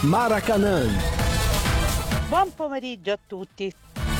Maracanã. Buon pomeriggio a tutti.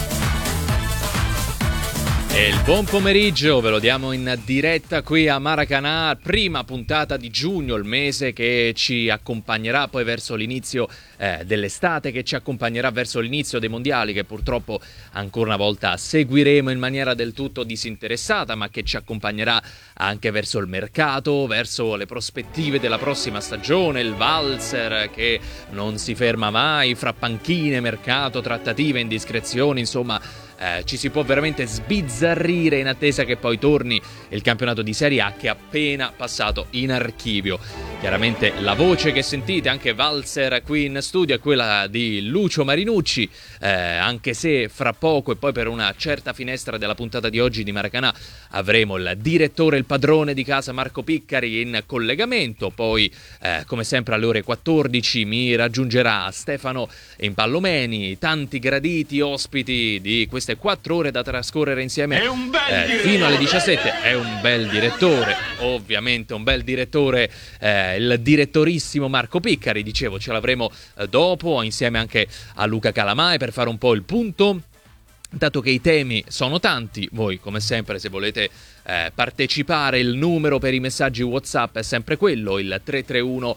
E il buon pomeriggio ve lo diamo in diretta qui a Maracanã, prima puntata di giugno, il mese che ci accompagnerà poi verso l'inizio dell'estate, che ci accompagnerà verso l'inizio dei mondiali, che purtroppo ancora una volta seguiremo in maniera del tutto disinteressata, ma che ci accompagnerà anche verso il mercato, verso le prospettive della prossima stagione, il valzer che non si ferma mai, fra panchine, mercato, trattative, indiscrezioni, insomma. Ci si può veramente sbizzarrire in attesa che poi torni il campionato di Serie A, che è appena passato in archivio. Chiaramente la voce che sentite, anche valzer qui in studio, è quella di Lucio Marinucci, anche se fra poco e poi per una certa finestra della puntata di oggi di Maracanã avremo il direttore, il padrone di casa Marco Piccari in collegamento. Poi come sempre alle ore 14 mi raggiungerà Stefano Impallomeni, tanti graditi ospiti di queste 4 ore da trascorrere insieme fino alle 17. È un bel direttore, ovviamente un bel direttore, il direttorissimo Marco Piccari, dicevo, ce l'avremo dopo insieme anche a Luca Calamae per fare un po' il punto. Dato che i temi sono tanti, voi come sempre, se volete partecipare, il numero per i messaggi WhatsApp è sempre quello, il 331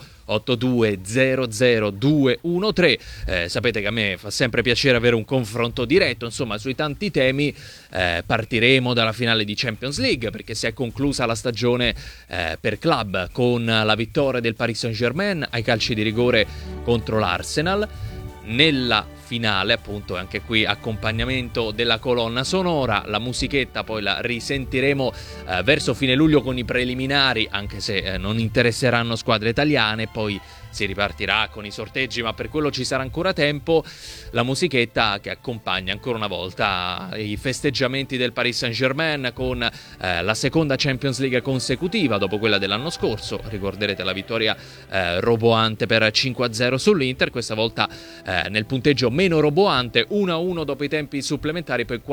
8200 213. Sapete che a me fa sempre piacere avere un confronto diretto, insomma, sui tanti temi. Partiremo dalla finale di Champions League, perché si è conclusa la stagione per club con la vittoria del Paris Saint-Germain ai calci di rigore contro l'Arsenal. Nella finale, appunto, anche qui accompagnamento della colonna sonora, la musichetta poi la risentiremo verso fine luglio con i preliminari, anche se non interesseranno squadre italiane, poi si ripartirà con i sorteggi, ma per quello ci sarà ancora tempo. La musichetta che accompagna ancora una volta i festeggiamenti del Paris Saint-Germain con la seconda Champions League consecutiva dopo quella dell'anno scorso. Ricorderete la vittoria roboante per 5-0 sull'Inter, questa volta nel punteggio meno roboante, 1-1 dopo i tempi supplementari, poi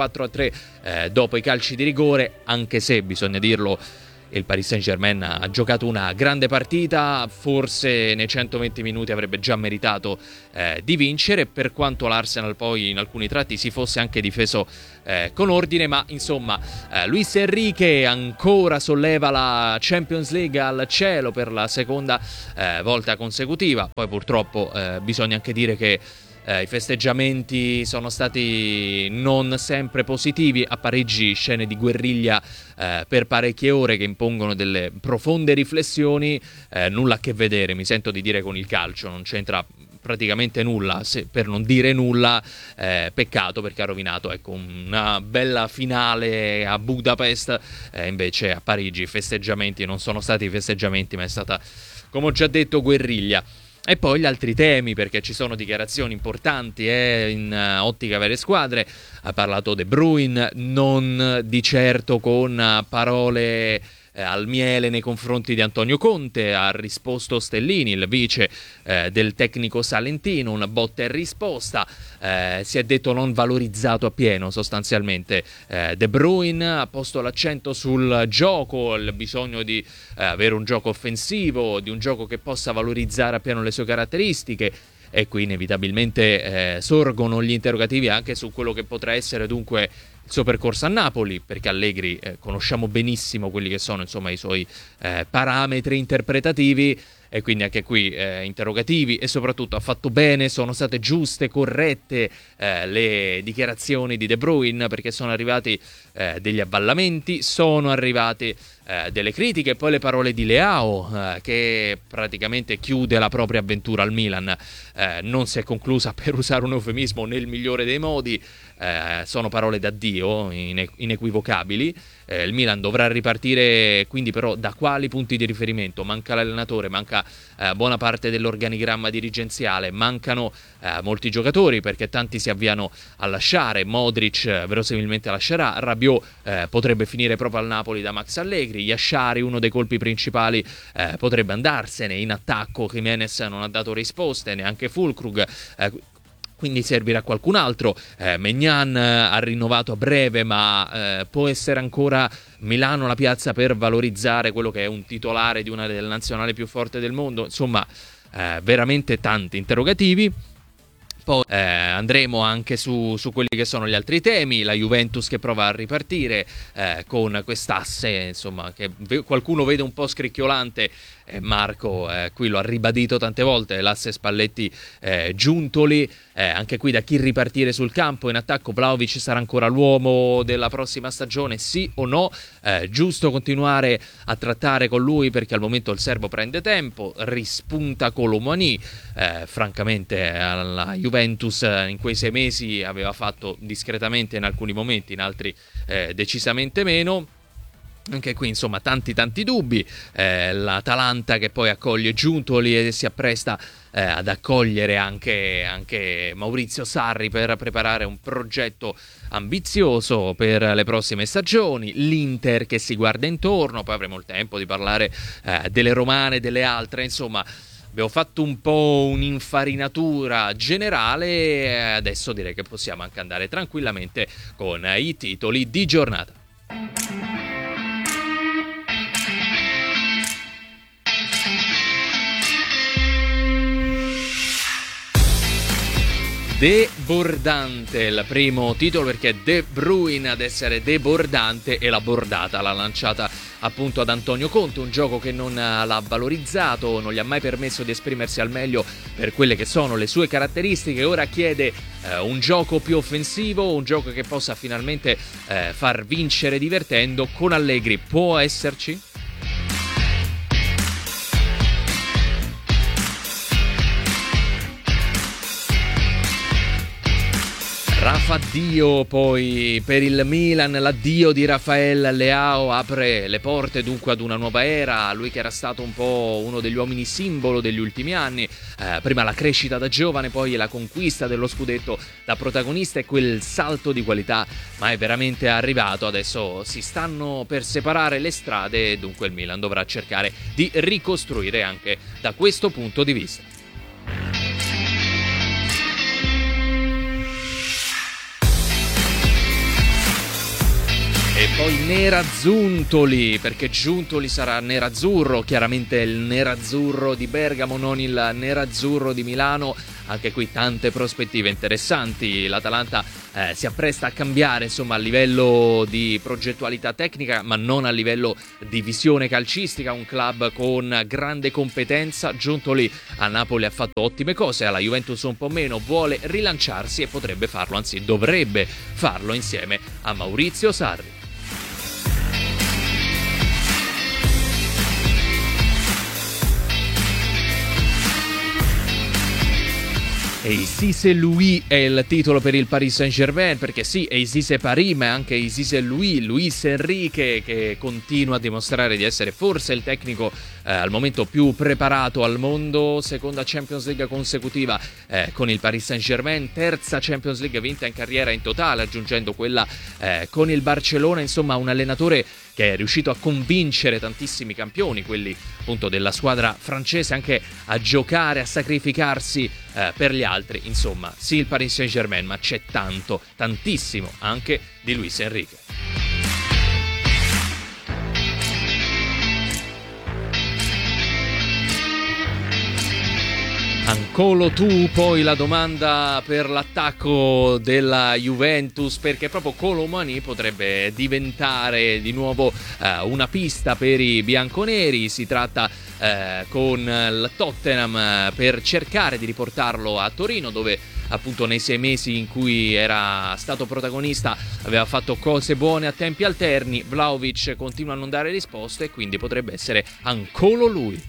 4-3 dopo i calci di rigore, anche se bisogna dirlo, il Paris Saint-Germain ha giocato una grande partita, forse nei 120 minuti avrebbe già meritato di vincere, per quanto l'Arsenal poi in alcuni tratti si fosse anche difeso con ordine, ma insomma Luis Enrique ancora solleva la Champions League al cielo per la seconda volta consecutiva. Poi purtroppo bisogna anche dire che i festeggiamenti sono stati non sempre positivi, a Parigi scene di guerriglia per parecchie ore che impongono delle profonde riflessioni, nulla a che vedere, mi sento di dire, con il calcio, non c'entra praticamente nulla, per non dire nulla, peccato, perché ha rovinato, ecco, una bella finale a Budapest, invece a Parigi i festeggiamenti non sono stati festeggiamenti, ma è stata, come ho già detto, guerriglia. E poi gli altri temi, perché ci sono dichiarazioni importanti in ottica varie squadre. Ha parlato De Bruyne, non di certo con parole al miele nei confronti di Antonio Conte. Ha risposto Stellini, il vice del tecnico salentino, una botta e risposta. Si è detto non valorizzato appieno sostanzialmente De Bruyne, ha posto l'accento sul gioco, il bisogno di avere un gioco offensivo, di un gioco che possa valorizzare appieno le sue caratteristiche. E qui inevitabilmente sorgono gli interrogativi anche su quello che potrà essere dunque il suo percorso a Napoli, perché Allegri conosciamo benissimo quelli che sono, insomma, i suoi parametri interpretativi, e quindi anche qui interrogativi. E soprattutto ha fatto bene, sono state giuste, corrette le dichiarazioni di De Bruyne, perché sono arrivati degli avvallamenti, sono arrivate delle critiche, e poi le parole di Leao che praticamente chiude la propria avventura al Milan. Non si è conclusa, per usare un eufemismo, nel migliore dei modi. Sono parole d'addio inequivocabili. Il Milan dovrà ripartire, quindi, però da quali punti di riferimento? Manca l'allenatore, manca buona parte dell'organigramma dirigenziale, mancano molti giocatori, perché tanti si avviano a lasciare. Modric verosimilmente lascerà, Rabiot potrebbe finire proprio al Napoli da Max Allegri, Yashari, uno dei colpi principali, potrebbe andarsene. In attacco Jimenez non ha dato risposte, neanche Füllkrug, quindi servirà qualcun altro. Maignan ha rinnovato a breve, ma può essere ancora Milano la piazza per valorizzare quello che è un titolare di una delle nazionali più forti del mondo. Insomma, veramente tanti interrogativi. Poi andremo anche su quelli che sono gli altri temi, la Juventus che prova a ripartire con quest'asse, insomma, che qualcuno vede un po' scricchiolante. Marco qui lo ha ribadito tante volte, l'asse Spalletti-Giuntoli, anche qui da chi ripartire sul campo. In attacco Vlahovic sarà ancora l'uomo della prossima stagione, sì o no? Giusto continuare a trattare con lui perché al momento il serbo prende tempo, rispunta Kolo Muani, francamente alla Juventus in quei 6 mesi aveva fatto discretamente in alcuni momenti, in altri decisamente meno. Anche qui insomma tanti dubbi. L'Atalanta che poi accoglie Giuntoli e si appresta ad accogliere anche Maurizio Sarri per preparare un progetto ambizioso per le prossime stagioni. L'Inter che si guarda intorno, poi avremo il tempo di parlare delle romane, delle altre, insomma abbiamo fatto un po' un'infarinatura generale e adesso direi che possiamo anche andare tranquillamente con i titoli di giornata. Debordante il primo titolo, perché De Bruyne ad essere debordante e la bordata l'ha lanciata appunto ad Antonio Conte, un gioco che non l'ha valorizzato, non gli ha mai permesso di esprimersi al meglio per quelle che sono le sue caratteristiche. Ora chiede un gioco più offensivo, un gioco che possa finalmente far vincere divertendo. Con Allegri può esserci? Rafa addio poi per il Milan, l'addio di Rafael Leao apre le porte dunque ad una nuova era, lui che era stato un po' uno degli uomini simbolo degli ultimi anni, prima la crescita da giovane, poi la conquista dello scudetto da protagonista e quel salto di qualità, ma è veramente arrivato. Adesso si stanno per separare le strade e dunque il Milan dovrà cercare di ricostruire anche da questo punto di vista. E poi Nerazzurri, perché Giuntoli sarà nerazzurro, chiaramente il nerazzurro di Bergamo, non il nerazzurro di Milano. Anche qui tante prospettive interessanti. L'Atalanta si appresta a cambiare, insomma, a livello di progettualità tecnica, ma non a livello di visione calcistica. Un club con grande competenza. Giuntoli a Napoli ha fatto ottime cose, alla Juventus un po' meno, vuole rilanciarsi e potrebbe farlo, anzi dovrebbe farlo insieme a Maurizio Sarri. Ici c'est lui è il titolo per il Paris Saint-Germain, perché sì, Ici c'est Paris, ma anche Ici c'est lui, Luis Enrique, che continua a dimostrare di essere forse il tecnico al momento più preparato al mondo. Seconda Champions League consecutiva con il Paris Saint-Germain, terza Champions League vinta in carriera in totale, aggiungendo quella con il Barcellona. Insomma, un allenatore che è riuscito a convincere tantissimi campioni, quelli appunto della squadra francese, anche a giocare, a sacrificarsi per gli altri. Insomma, sì, il Paris Saint-Germain, ma c'è tantissimo anche di Luis Enrique. Ancolo tu, poi la domanda per l'attacco della Juventus, perché proprio Kolo Muani potrebbe diventare di nuovo una pista per i bianconeri. Si tratta con il Tottenham per cercare di riportarlo a Torino, dove appunto nei 6 mesi in cui era stato protagonista aveva fatto cose buone a tempi alterni. Vlahovic continua a non dare risposte e quindi potrebbe essere ancora lui.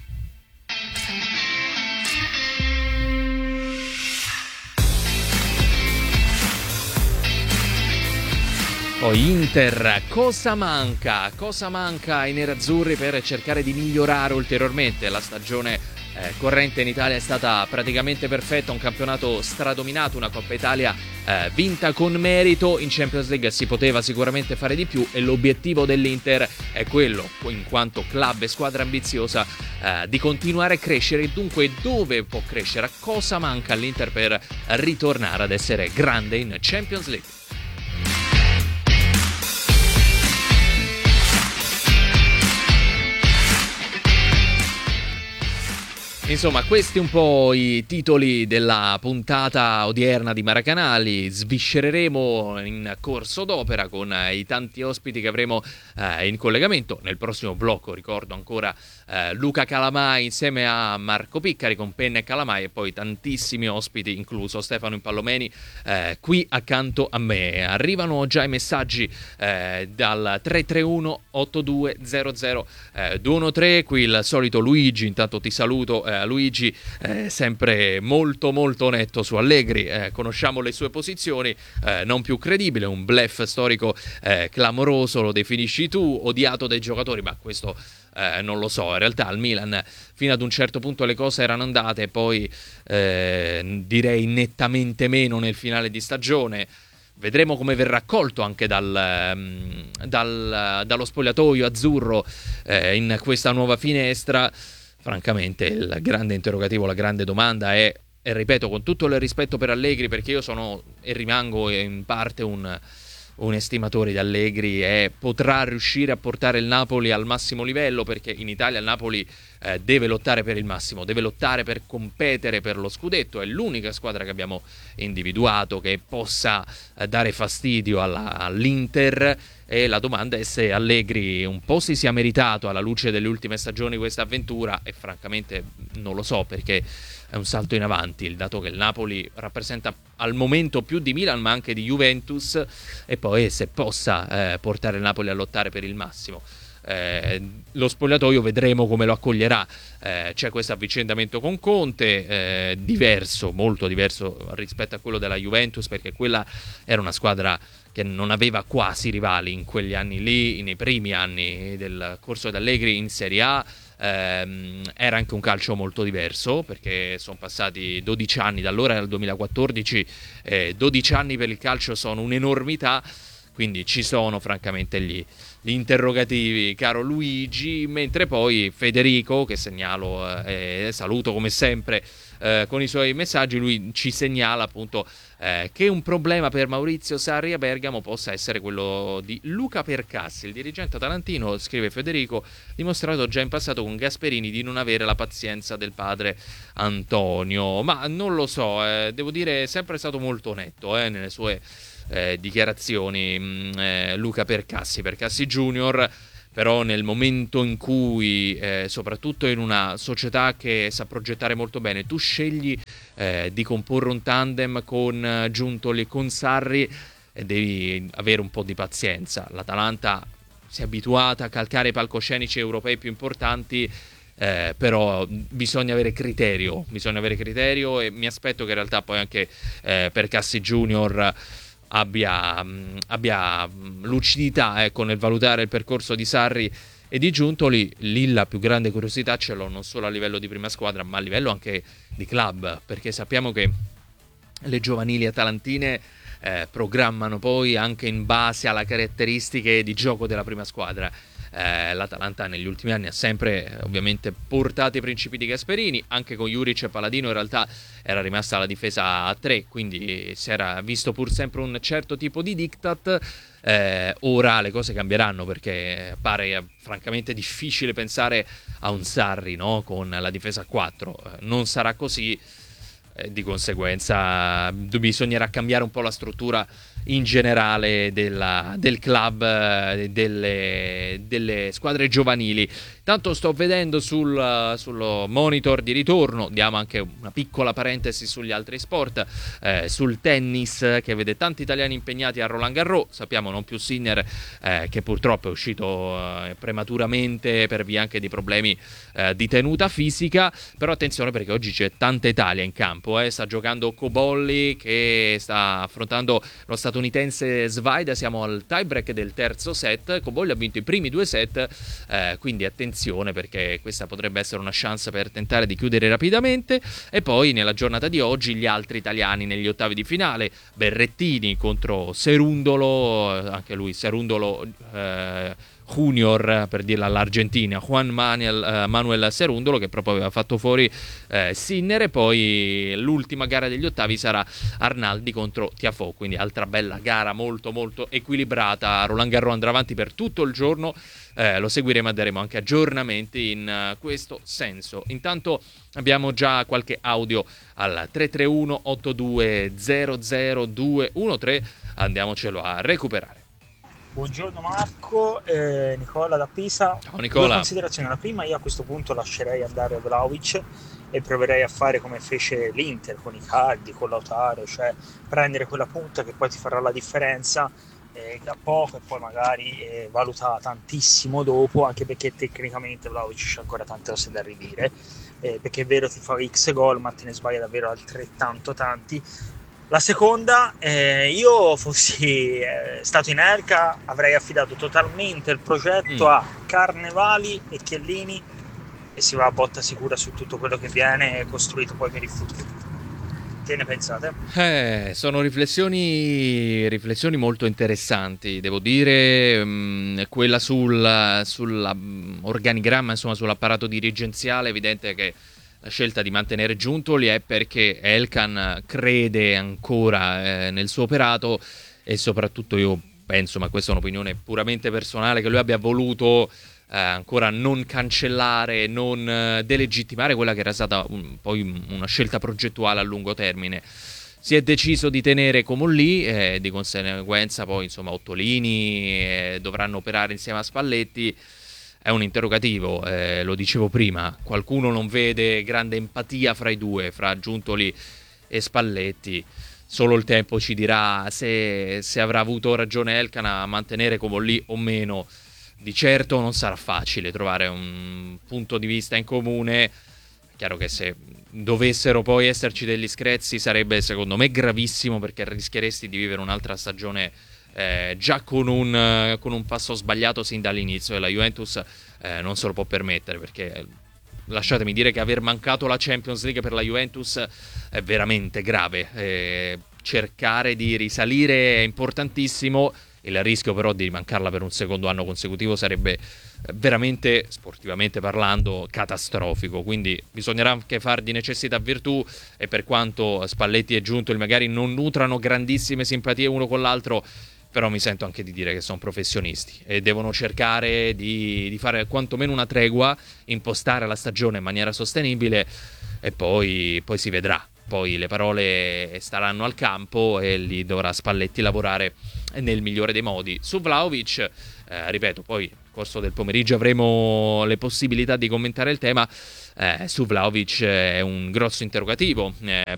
Poi Inter, cosa manca ai nerazzurri per cercare di migliorare ulteriormente? La stagione corrente in Italia è stata praticamente perfetta, un campionato stradominato, una Coppa Italia vinta con merito. In Champions League si poteva sicuramente fare di più e l'obiettivo dell'Inter è quello, in quanto club e squadra ambiziosa, di continuare a crescere. Dunque, dove può crescere? Cosa manca all'Inter per ritornare ad essere grande in Champions League? Insomma, questi un po' i titoli della puntata odierna di Maracanali. Sviscereremo in corso d'opera con i tanti ospiti che avremo in collegamento. Nel prossimo blocco ricordo ancora Luca Calamai insieme a Marco Piccari con Penna e Calamai, e poi tantissimi ospiti, incluso Stefano Impallomeni, qui accanto a me. Arrivano già i messaggi dal 331 8200 213. Qui il solito Luigi, intanto ti saluto Luigi, sempre molto molto netto su Allegri, conosciamo le sue posizioni, non più credibile, un bluff storico clamoroso, lo definisci tu, odiato dai giocatori, ma questo non lo so. In realtà al Milan fino ad un certo punto le cose erano andate, poi direi nettamente meno nel finale di stagione. Vedremo come verrà accolto anche dallo spogliatoio azzurro in questa nuova finestra. Francamente il grande interrogativo, la grande domanda è, e ripeto con tutto il rispetto per Allegri, perché io sono e rimango in parte un estimatore di Allegri, e potrà riuscire a portare il Napoli al massimo livello, perché in Italia il Napoli deve lottare per il massimo, deve lottare per competere per lo scudetto. È l'unica squadra che abbiamo individuato che possa dare fastidio all'Inter, e la domanda è se Allegri un po' si sia meritato alla luce delle ultime stagioni questa avventura, e francamente non lo so, perché è un salto in avanti il dato che il Napoli rappresenta al momento più di Milan ma anche di Juventus, e poi se possa portare il Napoli a lottare per il massimo. Lo spogliatoio vedremo come lo accoglierà. C'è questo avvicendamento con Conte, diverso, molto diverso rispetto a quello della Juventus, perché quella era una squadra che non aveva quasi rivali in quegli anni lì, nei primi anni del corso d'Allegri in Serie A. Era anche un calcio molto diverso, perché sono passati 12 anni da allora al 2014, 12 anni per il calcio sono un'enormità, quindi ci sono francamente gli interrogativi, caro Luigi, mentre poi Federico, che segnalo e saluto come sempre con i suoi messaggi, lui ci segnala appunto che un problema per Maurizio Sarri a Bergamo possa essere quello di Luca Percassi. Il dirigente atalantino, scrive Federico, dimostrato già in passato con Gasperini di non avere la pazienza del padre Antonio, ma non lo so, devo dire è sempre stato molto netto nelle sue dichiarazioni, Luca Percassi Junior. Però nel momento in cui, soprattutto in una società che sa progettare molto bene, tu scegli di comporre un tandem con Giuntoli e con Sarri, devi avere un po' di pazienza. L'Atalanta si è abituata a calcare i palcoscenici europei più importanti, però bisogna avere criterio, e mi aspetto che in realtà poi anche Percassi Junior abbia lucidità nel valutare il percorso di Sarri e di Giuntoli. Lì la più grande curiosità ce l'ho non solo a livello di prima squadra ma a livello anche di club, perché sappiamo che le giovanili atalantine programmano poi anche in base alle caratteristiche di gioco della prima squadra. L'Atalanta negli ultimi anni ha sempre ovviamente portato i principi di Gasperini, anche con Juric e Paladino in realtà era rimasta la difesa a 3, quindi si era visto pur sempre un certo tipo di diktat. Ora le cose cambieranno, perché pare francamente difficile pensare a un Sarri, no? Con la difesa a 4 non sarà così. Di conseguenza bisognerà cambiare un po' la struttura in generale del club, delle squadre giovanili. Tanto sto vedendo sul monitor di ritorno, diamo anche una piccola parentesi sugli altri sport, sul tennis, che vede tanti italiani impegnati a Roland Garros. Sappiamo non più Sinner, che purtroppo è uscito prematuramente per via anche di problemi di tenuta fisica, però attenzione perché oggi c'è tanta Italia in campo. Sta giocando Cobolli, che sta affrontando lo statunitense Svaida. Siamo al tiebreak del terzo set. Cobolli ha vinto i primi 2 set, quindi attenzione, perché questa potrebbe essere una chance per tentare di chiudere rapidamente. E poi nella giornata di oggi gli altri italiani negli ottavi di finale: Berrettini contro Serundolo, anche lui Serundolo Junior, per dirla all'Argentina, Juan Manuel Cerundolo, che proprio aveva fatto fuori Sinner, e poi l'ultima gara degli ottavi sarà Arnaldi contro Tiafoe, quindi altra bella gara molto molto equilibrata. Roland Garros andrà avanti per tutto il giorno, lo seguiremo e daremo anche aggiornamenti in questo senso. Intanto abbiamo già qualche audio al 331 8200 213, andiamocelo a recuperare. Buongiorno Marco, Nicola da Pisa. Ciao Nicola. Due considerazioni. La prima, io a questo punto lascerei andare Vlahovic e proverei a fare come fece l'Inter con Icardi, con Lautaro, cioè prendere quella punta che poi ti farà la differenza da poco, e poi magari valuta tantissimo dopo, anche perché tecnicamente Vlahovic c'è ancora tante cose da ridire, perché è vero, ti fa X gol, ma te ne sbaglia davvero altrettanto tanti. La seconda, io fossi stato in Erca, avrei affidato totalmente il progetto a Carnevali e Chiellini, e si va a botta sicura su tutto quello che viene costruito poi per il futuro. Che ne pensate? Sono riflessioni molto interessanti, devo dire. Quella sull'organigramma, insomma, sull'apparato dirigenziale, è evidente che la scelta di mantenere Giuntoli è perché Elkann crede ancora nel suo operato, e soprattutto io penso, ma questa è un'opinione puramente personale, che lui abbia voluto ancora non cancellare, non delegittimare quella che era stata poi una scelta progettuale a lungo termine. Si è deciso di tenere Comolli, di conseguenza poi insomma Ottolini dovranno operare insieme a Spalletti. È un interrogativo, lo dicevo prima, qualcuno non vede grande empatia fra i due, fra Giuntoli e Spalletti. Solo il tempo ci dirà se avrà avuto ragione Elkann a mantenere Comolli o meno. Di certo non sarà facile trovare un punto di vista in comune. È chiaro che se dovessero poi esserci degli screzi sarebbe secondo me gravissimo, perché rischieresti di vivere un'altra stagione già con un passo sbagliato sin dall'inizio, e la Juventus non se lo può permettere, perché lasciatemi dire che aver mancato la Champions League per la Juventus è veramente grave. Cercare di risalire è importantissimo, il rischio però di mancarla per un secondo anno consecutivo sarebbe veramente, sportivamente parlando, catastrofico. Quindi bisognerà anche far di necessità virtù, e per quanto Spalletti e Giuntoli magari non nutrano grandissime simpatie uno con l'altro, però mi sento anche di dire che sono professionisti e devono cercare di fare quantomeno una tregua, impostare la stagione in maniera sostenibile, e poi si vedrà. Poi le parole staranno al campo e lì dovrà Spalletti lavorare nel migliore dei modi. Su Vlahovic, ripeto, poi nel corso del pomeriggio avremo le possibilità di commentare il tema. Su Vlahovic è un grosso interrogativo,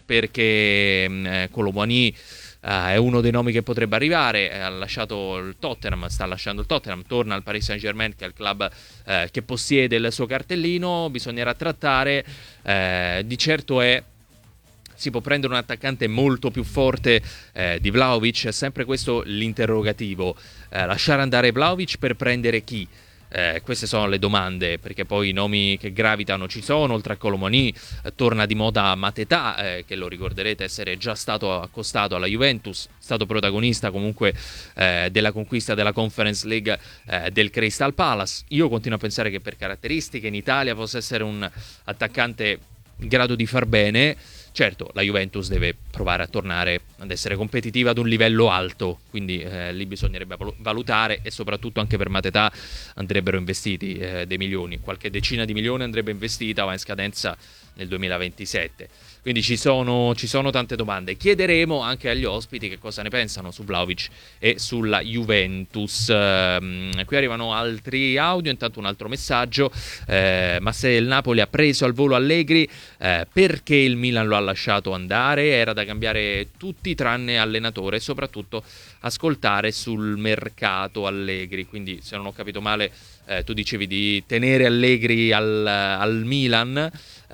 perché Colomboigny è uno dei nomi che potrebbe arrivare. Ha lasciato il Tottenham, sta lasciando il Tottenham, torna al Paris Saint-Germain, che è il club che possiede il suo cartellino. Bisognerà trattare, di certo si può prendere un attaccante molto più forte di Vlahovic, è sempre questo l'interrogativo. Lasciare andare Vlahovic per prendere chi? Queste sono le domande, perché poi i nomi che gravitano ci sono. Oltre a Colomboigny torna di moda Mateta, che lo ricorderete essere già stato accostato alla Juventus, stato protagonista comunque della conquista della Conference League del Crystal Palace. Io continuo a pensare che per caratteristiche in Italia possa essere un attaccante in grado di far bene. Certo, la Juventus deve provare a tornare ad essere competitiva ad un livello alto, quindi lì bisognerebbe valutare, e soprattutto anche per Mateta andrebbero investiti dei milioni, qualche decina di milioni andrebbe investita, va in scadenza nel 2027. Quindi ci sono tante domande. Chiederemo anche agli ospiti che cosa ne pensano su Vlahovic e sulla Juventus. Qui arrivano altri audio, intanto un altro messaggio. Ma se il Napoli ha preso al volo Allegri, perché il Milan lo ha lasciato andare? Era da cambiare tutti tranne allenatore, e soprattutto ascoltare sul mercato Allegri. Quindi, se non ho capito male, tu dicevi di tenere Allegri al Milan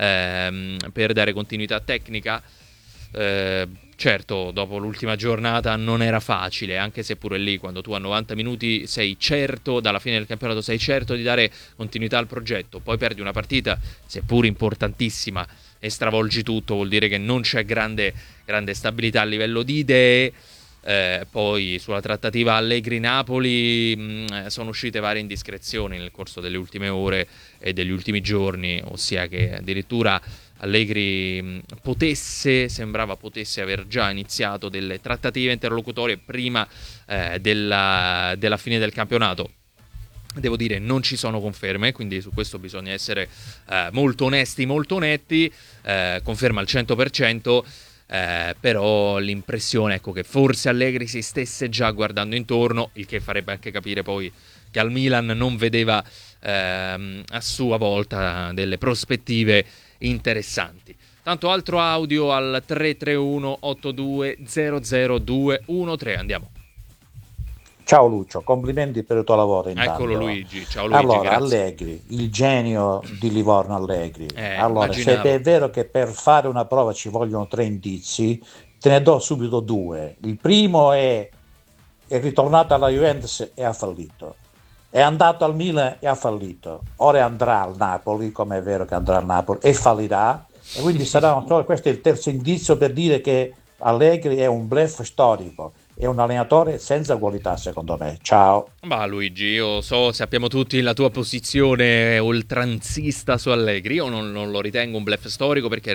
per dare continuità tecnica. Certo, dopo l'ultima giornata non era facile, anche se pure lì, quando tu a 90 minuti sei certo, dalla fine del campionato sei certo di dare continuità al progetto, poi perdi una partita, seppur importantissima, e stravolgi tutto, vuol dire che non c'è grande stabilità a livello di idee. Poi sulla trattativa Allegri-Napoli sono uscite varie indiscrezioni nel corso delle ultime ore e degli ultimi giorni, ossia che addirittura Allegri sembrava potesse aver già iniziato delle trattative interlocutorie prima della fine del campionato. Devo dire, non ci sono conferme, quindi su questo bisogna essere molto onesti, molto netti. Conferma al 100%, però l'impressione, ecco, che forse Allegri si stesse già guardando intorno, il che farebbe anche capire poi che al Milan non vedeva a sua volta delle prospettive interessanti. Tanto altro audio al 331 82 00213. Andiamo. Ciao Lucio, complimenti per il tuo lavoro intanto. Eccolo Luigi, ciao Luigi, allora, grazie. Allegri, il genio di Livorno Allegri. Allora, immaginavo. se è vero che per fare una prova ci vogliono 3 indizi, te ne do subito 2. Il primo è ritornato alla Juventus e ha fallito. È andato al Milan e ha fallito. Ora andrà al Napoli, come è vero che andrà al Napoli, e fallirà. E quindi questo è il terzo indizio per dire che Allegri è un bluff storico. È un allenatore senza qualità, secondo me. Ciao. Ma Luigi, io sappiamo tutti la tua posizione oltranzista su Allegri. Io non lo ritengo un bluff storico, perché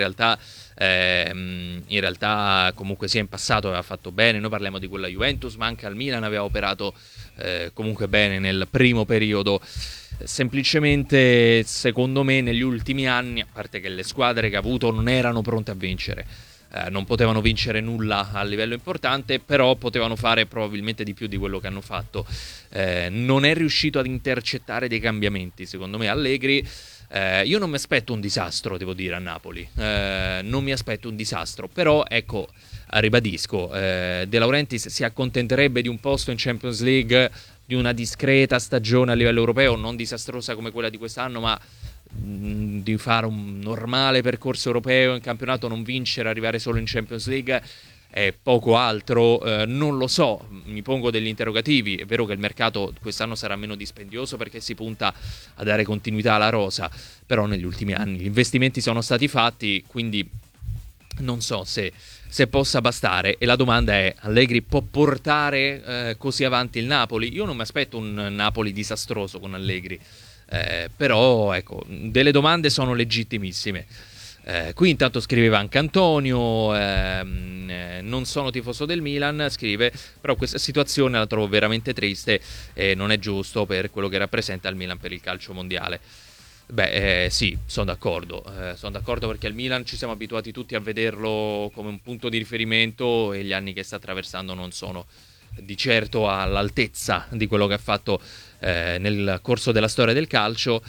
in realtà comunque sia in passato aveva fatto bene. Noi parliamo di quella Juventus, ma anche al Milan aveva operato comunque bene nel primo periodo. Semplicemente, secondo me, negli ultimi anni, a parte che le squadre che ha avuto non erano pronte a vincere, non potevano vincere nulla a livello importante, però potevano fare probabilmente di più di quello che hanno fatto. Non è riuscito ad intercettare dei cambiamenti, secondo me, Allegri. Io non mi aspetto un disastro, devo dire, a Napoli. Non mi aspetto un disastro, però ecco, ribadisco, De Laurentiis si accontenterebbe di un posto in Champions League, di una discreta stagione a livello europeo, non disastrosa come quella di quest'anno, ma di fare un normale percorso europeo in campionato, non vincere, arrivare solo in Champions League e poco altro. Non lo so, mi pongo degli interrogativi. È vero che il mercato quest'anno sarà meno dispendioso perché si punta a dare continuità alla rosa, però negli ultimi anni gli investimenti sono stati fatti, quindi non so se possa bastare. E la domanda è: Allegri può portare così avanti il Napoli? Io non mi aspetto un Napoli disastroso con Allegri, però ecco, delle domande sono legittimissime. Qui intanto scriveva anche Antonio, non sono tifoso del Milan, scrive, però questa situazione la trovo veramente triste e non è giusto per quello che rappresenta il Milan per il calcio mondiale. Sì, sono d'accordo perché il Milan ci siamo abituati tutti a vederlo come un punto di riferimento e gli anni che sta attraversando non sono di certo all'altezza di quello che ha fatto nel corso della storia del calcio.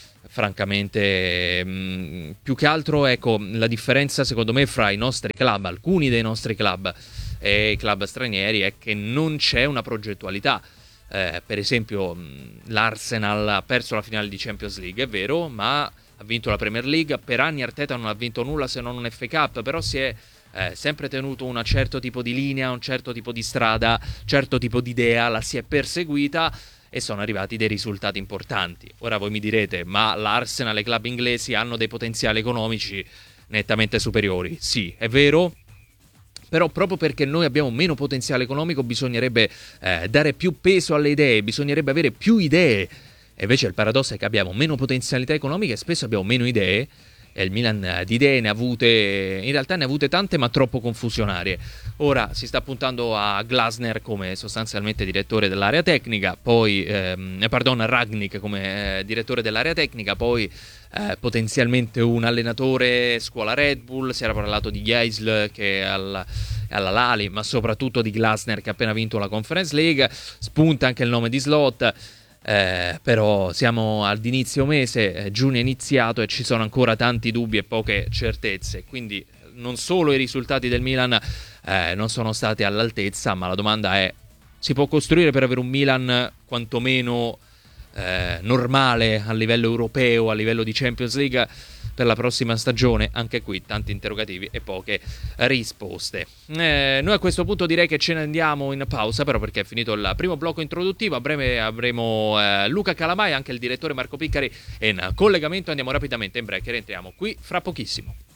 Francamente, più che altro, ecco, la differenza secondo me fra i nostri club, alcuni dei nostri club e i club stranieri, è che non c'è una progettualità. Per esempio, l'Arsenal ha perso la finale di Champions League, è vero, ma ha vinto la Premier League. Per anni Arteta non ha vinto nulla se non un FA Cup, però si è sempre tenuto un certo tipo di linea, un certo tipo di strada, un certo tipo di idea, la si è perseguita e sono arrivati dei risultati importanti. Ora voi mi direte, ma l'Arsenal e i club inglesi hanno dei potenziali economici nettamente superiori. Sì, è vero, però proprio perché noi abbiamo meno potenziale economico bisognerebbe dare più peso alle idee, bisognerebbe avere più idee. E invece il paradosso è che abbiamo meno potenzialità economica e spesso abbiamo meno idee. E il Milan di idee in realtà ne ha avute tante, ma troppo confusionarie. Ora si sta puntando a Glasner come sostanzialmente direttore dell'area tecnica, poi Ragnik come direttore dell'area tecnica, poi potenzialmente un allenatore scuola Red Bull. Si era parlato di Geisl che è alla Lali, ma soprattutto di Glasner che ha appena vinto la Conference League. Spunta anche il nome di Slot. Però siamo ad inizio mese, giugno è iniziato e ci sono ancora tanti dubbi e poche certezze, quindi non solo i risultati del Milan non sono stati all'altezza, ma la domanda è: si può costruire per avere un Milan quantomeno normale a livello europeo, a livello di Champions League per la prossima stagione? Anche qui tanti interrogativi e poche risposte. Noi a questo punto direi che ce ne andiamo in pausa, però, perché è finito il primo blocco introduttivo. A breve avremo Luca Calamai, anche il direttore Marco Piccari, in collegamento. Andiamo rapidamente in break e rientriamo qui fra pochissimo.